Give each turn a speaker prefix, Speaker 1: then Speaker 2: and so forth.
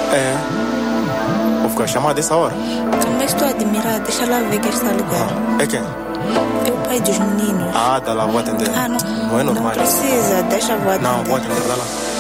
Speaker 1: É. Vou ficar chamado dessa hora.
Speaker 2: Mas estou a admirar, deixa lá ver quem está a ligar.
Speaker 1: É quem?
Speaker 2: É o pai dos meninos.
Speaker 1: Dá lá, vou atender.
Speaker 2: Não.
Speaker 1: Não é normal.
Speaker 2: Não precisa, deixa eu atender.
Speaker 1: Não, vou atender, dá lá.